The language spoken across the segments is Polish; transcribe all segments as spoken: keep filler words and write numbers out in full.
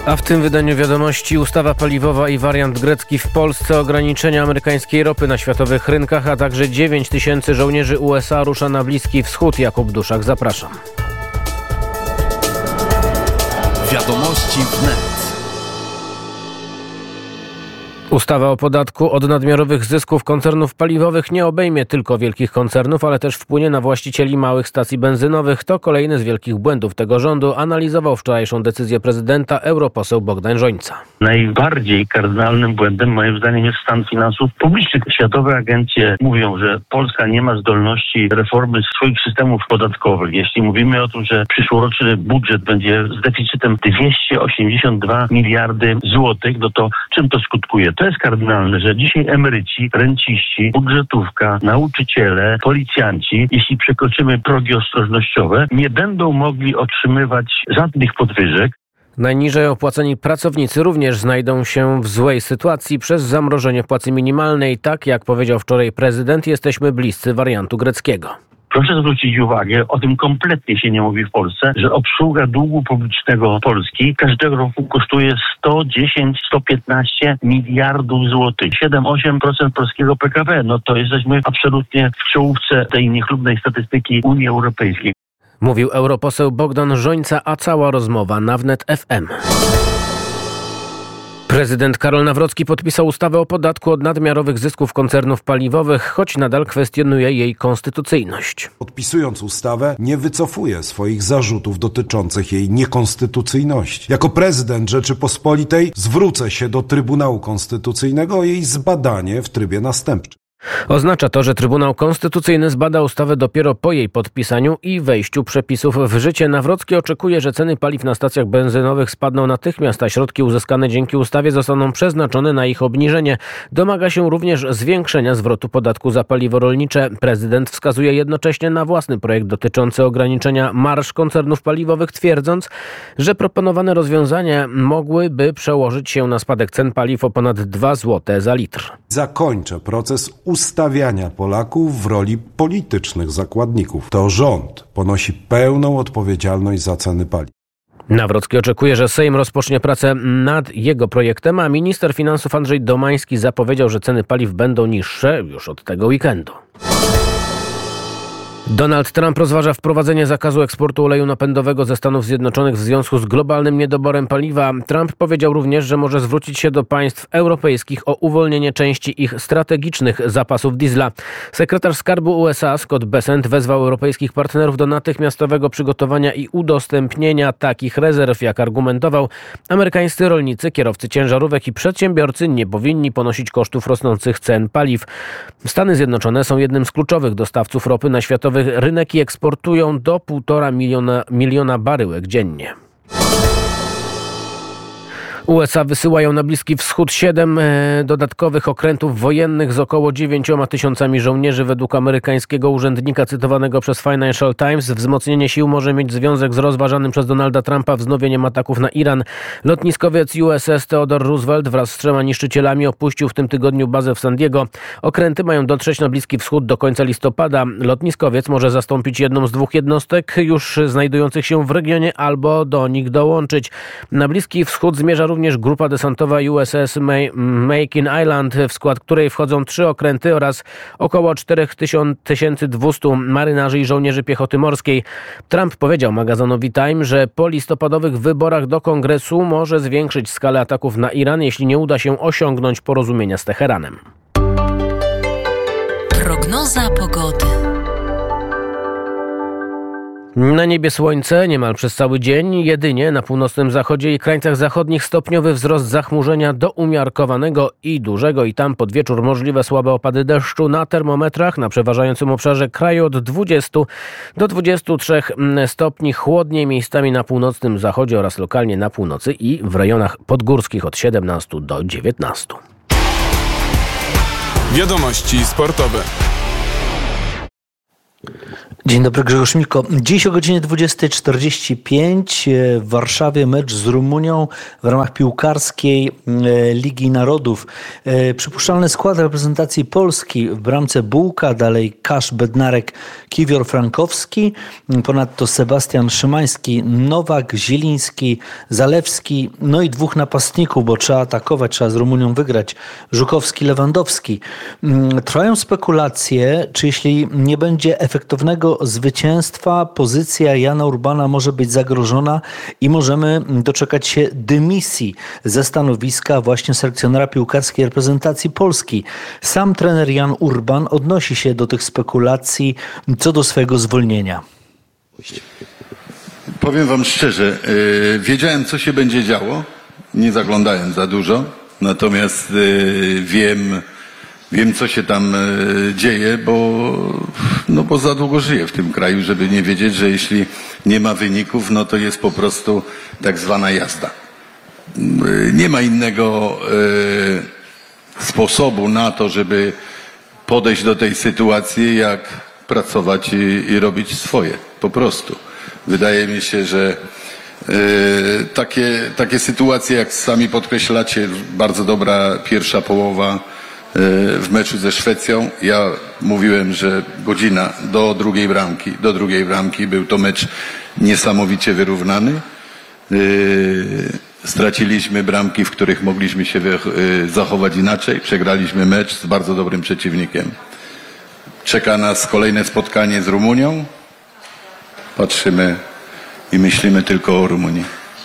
A w tym wydaniu wiadomości ustawa paliwowa i wariant grecki w Polsce, ograniczenia amerykańskiej ropy na światowych rynkach, a także dziewięć tysięcy żołnierzy U S A rusza na Bliski Wschód. Jakub Duszak, zapraszam. Wiadomości wnet. Ustawa o podatku od nadmiarowych zysków koncernów paliwowych nie obejmie tylko wielkich koncernów, ale też wpłynie na właścicieli małych stacji benzynowych. To kolejny z wielkich błędów tego rządu, analizował wczorajszą decyzję prezydenta europoseł Bogdan Rzońca. Najbardziej kardynalnym błędem moim zdaniem jest stan finansów publicznych. Światowe agencje mówią, że Polska nie ma zdolności reformy swoich systemów podatkowych. Jeśli mówimy o tym, że przyszłoroczny budżet będzie z deficytem dwieście osiemdziesiąt dwa miliardy złotych, no to czym to skutkuje? To jest kardynalne, że dzisiaj emeryci, renciści, budżetówka, nauczyciele, policjanci, jeśli przekroczymy progi ostrożnościowe, nie będą mogli otrzymywać żadnych podwyżek. Najniżej opłaceni pracownicy również znajdą się w złej sytuacji przez zamrożenie płacy minimalnej. Tak jak powiedział wczoraj prezydent, jesteśmy bliscy wariantu greckiego. Proszę zwrócić uwagę, o tym kompletnie się nie mówi w Polsce, że obsługa długu publicznego Polski każdego roku kosztuje sto dziesięć do stu piętnastu miliardów złotych. siedem do ośmiu procent polskiego P K B. No to jesteśmy absolutnie w czołówce tej niechlubnej statystyki Unii Europejskiej. Mówił europoseł Bogdan Rzońca, a cała rozmowa na Wnet F M. Prezydent Karol Nawrocki podpisał ustawę o podatku od nadmiarowych zysków koncernów paliwowych, choć nadal kwestionuje jej konstytucyjność. Podpisując ustawę, nie wycofuje swoich zarzutów dotyczących jej niekonstytucyjności. Jako prezydent Rzeczypospolitej zwrócę się do Trybunału Konstytucyjnego o jej zbadanie w trybie następczym. Oznacza to, że Trybunał Konstytucyjny zbada ustawę dopiero po jej podpisaniu i wejściu przepisów w życie. Nawrocki oczekuje, że ceny paliw na stacjach benzynowych spadną natychmiast, a środki uzyskane dzięki ustawie zostaną przeznaczone na ich obniżenie. Domaga się również zwiększenia zwrotu podatku za paliwo rolnicze. Prezydent wskazuje jednocześnie na własny projekt dotyczący ograniczenia marż koncernów paliwowych, twierdząc, że proponowane rozwiązania mogłyby przełożyć się na spadek cen paliw o ponad dwa złote za litr. Zakończę proces ustawiania Polaków w roli politycznych zakładników. To rząd ponosi pełną odpowiedzialność za ceny paliw. Nawrocki oczekuje, że Sejm rozpocznie pracę nad jego projektem, a minister finansów Andrzej Domański zapowiedział, że ceny paliw będą niższe już od tego weekendu. Donald Trump rozważa wprowadzenie zakazu eksportu oleju napędowego ze Stanów Zjednoczonych w związku z globalnym niedoborem paliwa. Trump powiedział również, że może zwrócić się do państw europejskich o uwolnienie części ich strategicznych zapasów diesla. Sekretarz Skarbu U S A Scott Bessent wezwał europejskich partnerów do natychmiastowego przygotowania i udostępnienia takich rezerw. Jak argumentował, amerykańscy rolnicy, kierowcy ciężarówek i przedsiębiorcy nie powinni ponosić kosztów rosnących cen paliw. Stany Zjednoczone są jednym z kluczowych dostawców ropy na światowy rynek i eksportują do półtora miliona, miliona baryłek dziennie. U S A wysyłają na Bliski Wschód siedem e, dodatkowych okrętów wojennych z około dziewięcioma tysiącami żołnierzy. Według amerykańskiego urzędnika cytowanego przez Financial Times wzmocnienie sił może mieć związek z rozważanym przez Donalda Trumpa wznowieniem ataków na Iran. Lotniskowiec U S S Theodore Roosevelt wraz z trzema niszczycielami opuścił w tym tygodniu bazę w San Diego. Okręty mają dotrzeć na Bliski Wschód do końca listopada. Lotniskowiec może zastąpić jedną z dwóch jednostek już znajdujących się w regionie albo do nich dołączyć. Na Bliski Wschód zmierza również również grupa desantowa U S S Makin Island, w skład której wchodzą trzy okręty oraz około cztery tysiące dwieście marynarzy i żołnierzy piechoty morskiej. Trump powiedział magazynowi Time, że po listopadowych wyborach do Kongresu może zwiększyć skalę ataków na Iran, jeśli nie uda się osiągnąć porozumienia z Teheranem. Prognoza pogody. Na niebie słońce niemal przez cały dzień, jedynie na północnym zachodzie i krańcach zachodnich stopniowy wzrost zachmurzenia do umiarkowanego i dużego i tam pod wieczór możliwe słabe opady deszczu. Na termometrach na przeważającym obszarze kraju od dwudziestu do dwudziestu trzech stopni, chłodniej miejscami na północnym zachodzie oraz lokalnie na północy i w rejonach podgórskich od siedemnastu do dziewiętnastu. Wiadomości sportowe. Dzień dobry, Grzegorz Milko. Dziś o godzinie dwudziesta czterdzieści pięć w Warszawie mecz z Rumunią w ramach piłkarskiej Ligi Narodów. Przypuszczalny skład reprezentacji Polski: w bramce Bułka, dalej Kasz, Bednarek, Kiwior, Frankowski, ponadto Sebastian Szymański, Nowak, Zieliński, Zalewski, no i dwóch napastników, bo trzeba atakować, trzeba z Rumunią wygrać: Żukowski, Lewandowski. Trwają spekulacje, czy jeśli nie będzie efektownego zwycięstwa, pozycja Jana Urbana może być zagrożona i możemy doczekać się dymisji ze stanowiska właśnie selekcjonera piłkarskiej reprezentacji Polski. Sam trener Jan Urban odnosi się do tych spekulacji co do swojego zwolnienia. Powiem wam szczerze, yy, wiedziałem, co się będzie działo, nie zaglądałem za dużo, natomiast yy, wiem, wiem, co się tam yy, dzieje, bo, no bo za długo żyję w tym kraju, żeby nie wiedzieć, że jeśli nie ma wyników, no to jest po prostu tak zwana jazda. Yy, nie ma innego yy, sposobu na to, żeby podejść do tej sytuacji, jak pracować i, i robić swoje, po prostu. Wydaje mi się, że y, takie, takie sytuacje, jak sami podkreślacie, bardzo dobra pierwsza połowa y, w meczu ze Szwecją. Ja mówiłem, że godzina do drugiej bramki, do drugiej bramki był to mecz niesamowicie wyrównany. Y, straciliśmy bramki, w których mogliśmy się wy, y, zachować inaczej. Przegraliśmy mecz z bardzo dobrym przeciwnikiem. Czeka nas kolejne spotkanie z Rumunią. Patrzymy i myślimy tylko o Rumunii.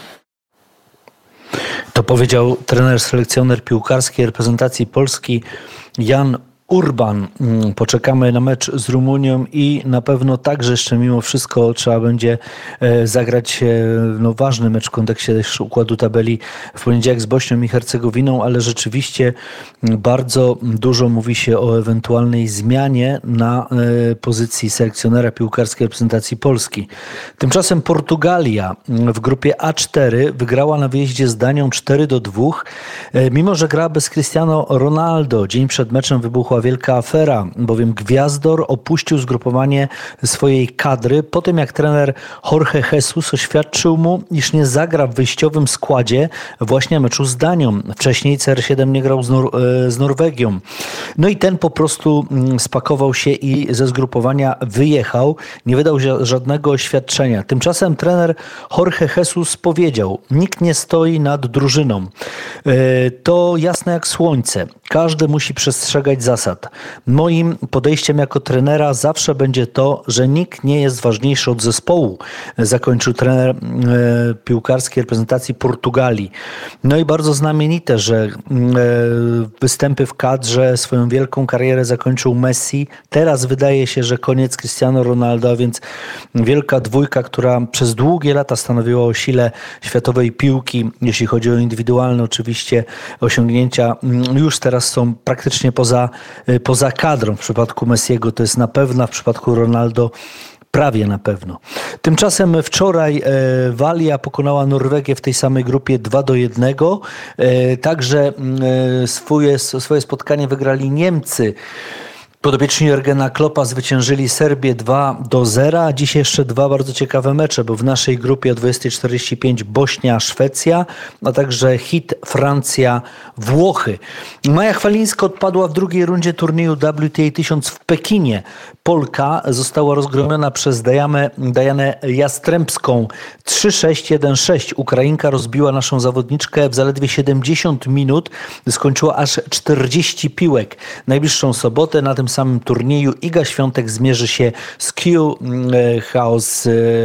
To powiedział trener, selekcjoner piłkarskiej reprezentacji Polski Jan Urban. Poczekamy na mecz z Rumunią i na pewno także jeszcze mimo wszystko trzeba będzie zagrać no, ważny mecz w kontekście też układu tabeli w poniedziałek z Bośnią i Hercegowiną, ale rzeczywiście bardzo dużo mówi się o ewentualnej zmianie na pozycji selekcjonera piłkarskiej reprezentacji Polski. Tymczasem Portugalia w grupie A cztery wygrała na wyjeździe z Danią cztery do dwóch, mimo że gra bez Cristiano Ronaldo. Dzień przed meczem wybuchła wielka afera, bowiem Gwiazdor opuścił zgrupowanie swojej kadry po tym, jak trener Jorge Jesus oświadczył mu, iż nie zagra w wyjściowym składzie właśnie meczu z Danią. Wcześniej C R siedem nie grał z, Nor- z Norwegią. No i ten po prostu spakował się i ze zgrupowania wyjechał. Nie wydał żadnego oświadczenia. Tymczasem trener Jorge Jesus powiedział: nikt nie stoi nad drużyną. To jasne jak słońce. Każdy musi przestrzegać zasad. Moim podejściem jako trenera zawsze będzie to, że nikt nie jest ważniejszy od zespołu, zakończył trener e, piłkarskiej reprezentacji Portugalii. No i bardzo znamienite, że e, występy w kadrze, swoją wielką karierę zakończył Messi. Teraz wydaje się, że koniec Cristiano Ronaldo, a więc wielka dwójka, która przez długie lata stanowiła o sile światowej piłki, jeśli chodzi o indywidualne oczywiście osiągnięcia, już teraz są praktycznie poza poza kadrą. W przypadku Messiego to jest na pewno, w przypadku Ronaldo prawie na pewno. Tymczasem wczoraj e, Walia pokonała Norwegię w tej samej grupie dwa do jednego. E, także e, swoje, swoje spotkanie wygrali Niemcy. Podopieczni Jurgena Kloppa zwyciężyli Serbię dwa do zera. Dziś jeszcze dwa bardzo ciekawe mecze, bo w naszej grupie o dwudziesta czterdzieści pięć Bośnia, Szwecja, a także hit Francja, Włochy. Maja Chwalińska odpadła w drugiej rundzie turnieju W T A tysiąc w Pekinie. Polka została rozgromiona przez Dajanę, Dajanę Jastrzębską trzy sześć jeden sześć. Ukrainka rozbiła naszą zawodniczkę w zaledwie siedemdziesiąt minut. Skończyła aż czterdzieści piłek. Najbliższą sobotę na tym samym turnieju Iga Świątek zmierzy się z Q House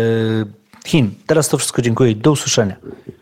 Chin. Teraz to wszystko, dziękuję. Do usłyszenia.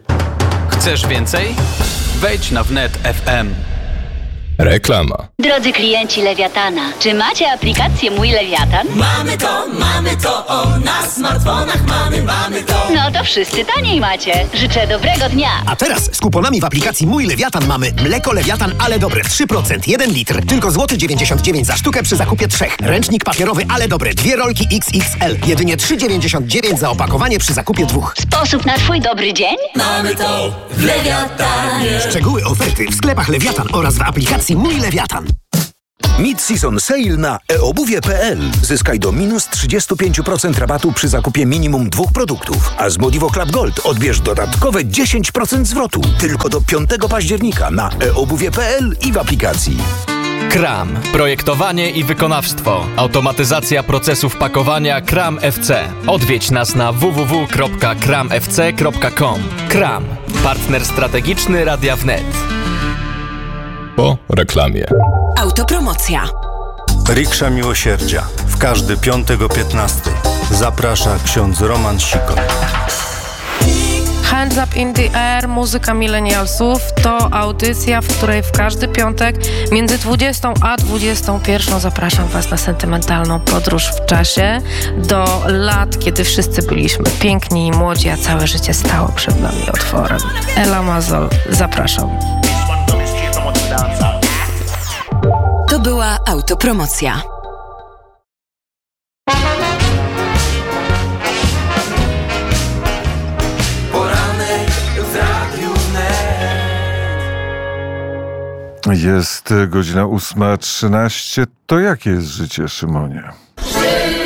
Chcesz więcej? Wejdź na wnet kropka f m. Reklama. Drodzy klienci Lewiatana, czy macie aplikację Mój Lewiatan? Mamy to, mamy to, o, na smartfonach mamy, mamy to. No to wszyscy taniej macie. Życzę dobrego dnia. A teraz z kuponami w aplikacji Mój Lewiatan mamy mleko Lewiatan, ale dobre, trzy procent, jeden litr, tylko złoty dziewięćdziesiąt dziewięć za sztukę przy zakupie trzech. Ręcznik papierowy, ale dobre, dwie rolki X X L, jedynie trzy dziewięćdziesiąt dziewięć za opakowanie przy zakupie dwóch. Sposób na twój dobry dzień? Mamy to w Lewiatanie. Szczegóły oferty w sklepach Lewiatan oraz w aplikacji Mój Lewiatan. Mid-season sale na e obuwie kropka p l. Zyskaj do minus trzydzieści pięć procent rabatu przy zakupie minimum dwóch produktów. A z Modivo Club Gold odbierz dodatkowe dziesięć procent zwrotu. Tylko do piątego października na e obuwie kropka p l i w aplikacji. Kram. Projektowanie i wykonawstwo. Automatyzacja procesów pakowania Kram F C. Odwiedź nas na w w w kropka kram f c kropka com. Kram. Partner strategiczny Radia Wnet. Po reklamie. Autopromocja. Riksza Miłosierdzia. W każdy piątek o piętnastej. Zaprasza ksiądz Roman Sikor. Hands Up in the Air, muzyka milenialsów to audycja, w której w każdy piątek między dwudziestą a dwudziestą pierwszą zapraszam Was na sentymentalną podróż w czasie do lat, kiedy wszyscy byliśmy piękni i młodzi, a całe życie stało przed nami otworem. Ela Mazol, zapraszam. To była autopromocja. Jest godzina ósma trzynaście. To jakie jest życie, Szymonie?